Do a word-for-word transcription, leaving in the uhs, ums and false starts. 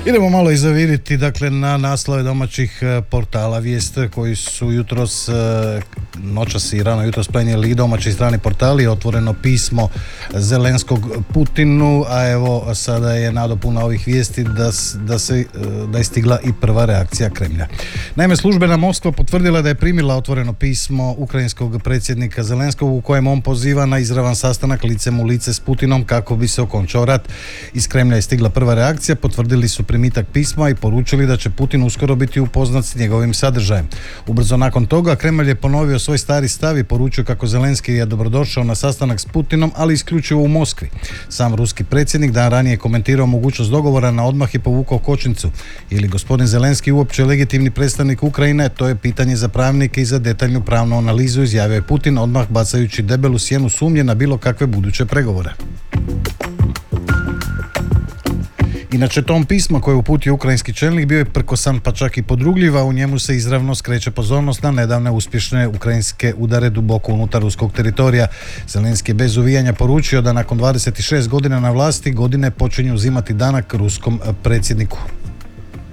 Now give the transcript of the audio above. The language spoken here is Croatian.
Idemo malo i zaviriti dakle, na naslove domaćih portala. Vijest koji su jutros, noćas i rano jutros prenijeli i domaći i strani portali, otvoreno pismo Zelenskog Putinu, a evo sada je nadopuna ovih vijesti da, da, se, da je stigla i prva reakcija Kremlja. Naime, službena Moskva potvrdila da je primila otvoreno pismo ukrajinskog predsjednika Zelenskog u kojem on poziva na izravan sastanak licem u lice s Putinom kako bi se okončao rat. Iz Kremlja je stigla prva reakcija, potvrdili su primitak pisma i poručili da će Putin uskoro biti upoznat s njegovim sadržajem. Ubrzo nakon toga Kremlj je ponovio svoj stari stav i poručio kako Zelenski je dobrodošao na sastanak s Putinom, ali isključivo u Moskvi. Sam ruski predsjednik dan ranije komentirao mogućnost dogovora na odmah i povukao kočnicu. Je li gospodin Zelenski uopće legitimni predstavnik Ukrajine? To je pitanje za pravnike i za detaljnu pravnu analizu, izjavio je Putin, odmah bacajući debelu sjenu sumnje na bilo kakve buduće pregovore. Inače, tom pisma koje je uputio ukrajinski čelnik bio je prkosan pa čak i podrugljiv, a u njemu se izravno skreće pozornost na nedavne uspješne ukrajinske udare duboko unutar ruskog teritorija. Zelenski je bez uvijanja poručio da nakon dvadeset šest godina na vlasti godine počinju uzimati danak ruskom predsjedniku.